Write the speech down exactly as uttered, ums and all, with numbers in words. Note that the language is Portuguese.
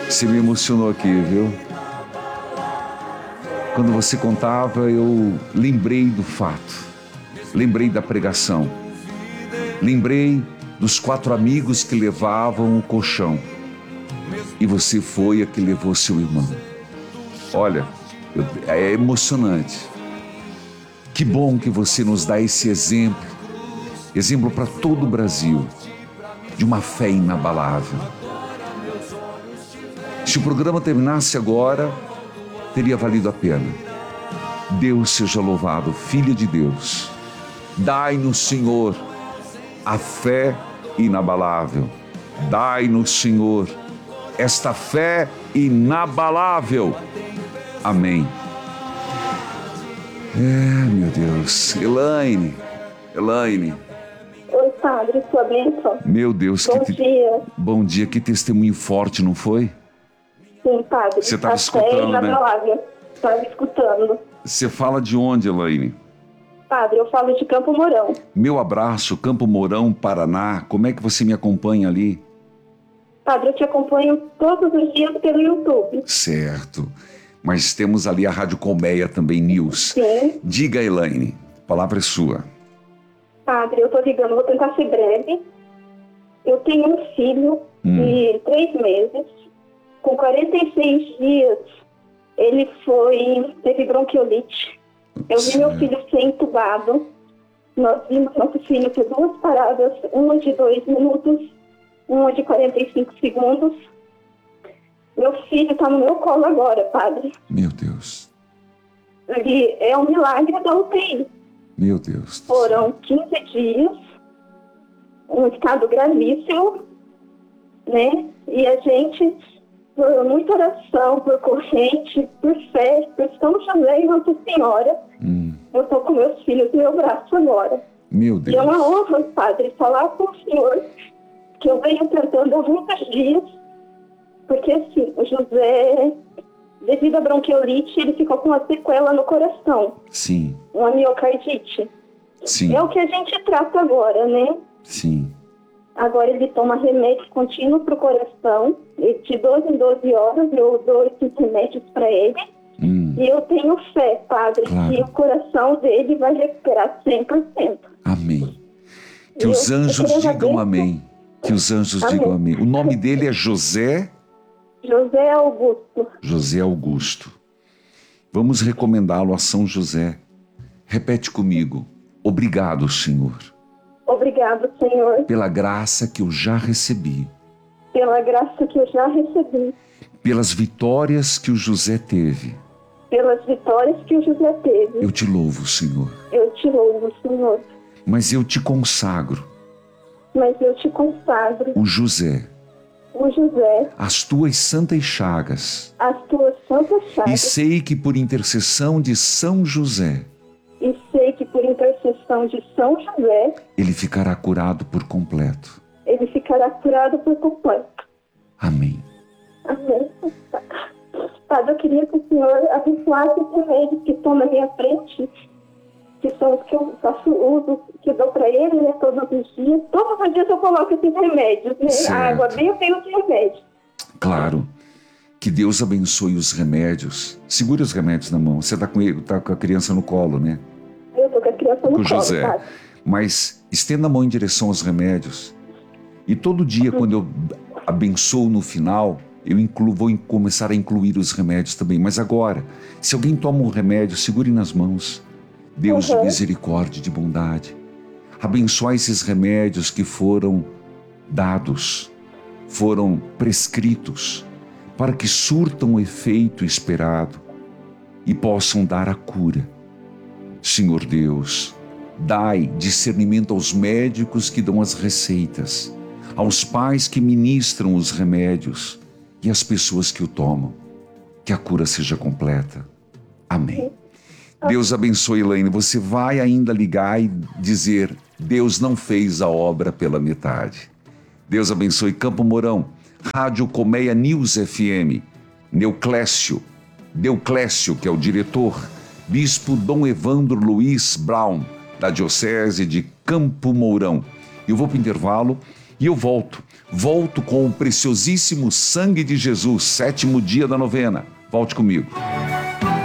Você me emocionou aqui, viu? Quando você contava, eu lembrei do fato, lembrei da pregação, lembrei dos quatro amigos que levavam o colchão e você foi a que levou seu irmão. Olha, eu, é emocionante. Que bom que você nos dá esse exemplo, exemplo para todo o Brasil, de uma fé inabalável. Se o programa terminasse agora, teria valido a pena. Deus seja louvado, filha de Deus. Dai-nos, Senhor, a fé inabalável. Dai-nos, Senhor, esta fé inabalável. Amém. É, meu Deus. Elaine, Elaine. Oi, padre, sua bênção. Meu Deus, Bom que te... dia. Bom dia, que testemunho forte, não foi? Sim, padre. Você estava A escutando, fé né? inabalável. Estava escutando. Você fala de onde, Elaine? Padre, eu falo de Campo Mourão. Meu abraço, Campo Mourão, Paraná. Como é que você me acompanha ali? Padre, eu te acompanho todos os dias pelo YouTube. Certo. Mas temos ali a Rádio Colmeia também, News. Sim. Diga, Elaine, a palavra é sua. Padre, eu tô ligando, vou tentar ser breve. Eu tenho um filho Hum. de três meses. Com quarenta e seis dias, ele foi, teve bronquiolite. Eu vi meu filho ser entubado. Nós vimos nosso filho ter duas paradas, uma de dois minutos, uma de quarenta e cinco segundos. Meu filho está no meu colo agora, padre. Meu Deus. Ele é um milagre da U T I. Meu Deus. Foram quinze dias, um estado gravíssimo, né? E a gente, por muita oração, por corrente, por fé, por São José e Nossa Senhora, Hum. eu estou com meus filhos no meu braço agora. Meu Deus. E é uma honra, padre, falar com o senhor, que eu venho tentando há muitos dias, porque assim, o José, devido à bronquiolite, ele ficou com uma sequela no coração, Sim, uma miocardite. sim, É o que a gente trata agora, né? sim. Agora ele toma remédio contínuo para o coração, e de doze em doze horas eu dou esses remédios para ele. Hum. E eu tenho fé, padre, Claro. que o coração dele vai recuperar cem por cento. Amém. Que Eu- os eu anjos queria digam saber- amém. Que os anjos Amém. digam amém. O nome dele é José... José Augusto. José Augusto. Vamos recomendá-lo a São José. Repete comigo. Obrigado, Senhor, Obrigado, Senhor, pela graça que eu já recebi, pela graça que eu já recebi, pelas vitórias que o José teve. pelas vitórias que o José teve. Eu te louvo, Senhor, Eu te louvo, Senhor, mas eu te consagro, mas eu te consagro, o José, o José, as tuas santas chagas, as tuas santas e chagas, sei que por intercessão de São José, e sei que por intercessão de São José, ele ficará curado por completo. ele ficará curado por completo. Amém. Amém. Padre, eu queria que o Senhor abençoasse os remédios que estão na minha frente, que são os que eu faço uso, que eu dou para ele, né, todos os dias. Todos os dias eu coloco esses remédios, né? Certo. A água bem, eu tenho os remédios. Claro. Que Deus abençoe os remédios. Segure os remédios na mão. Você está com ele, tá com a criança no colo, né? Eu tô com a criança no Com o colo, José. Padre. Mas estenda a mão em direção aos remédios. E todo dia, quando eu abençoo no final, eu incluo, vou in- começar a incluir os remédios também. Mas agora, se alguém toma um remédio, segure nas mãos. Deus de Uhum. misericórdia e de bondade. Abençoe esses remédios que foram dados, foram prescritos, para que surtam o efeito esperado e possam dar a cura. Senhor Deus, dai discernimento aos médicos que dão as receitas, aos pais que ministram os remédios e às pessoas que o tomam. Que a cura seja completa. Amém. Deus abençoe, Elaine. Você vai ainda ligar e dizer: Deus não fez a obra pela metade. Deus abençoe Campo Mourão, Rádio Colmeia News F M, Neuclécio, Neuclécio, que é o diretor, Bispo Dom Evandro Luiz Brown, da Diocese de Campo Mourão. Eu vou para o intervalo E eu volto, volto com o preciosíssimo sangue de Jesus, sétimo dia da novena. Volte comigo.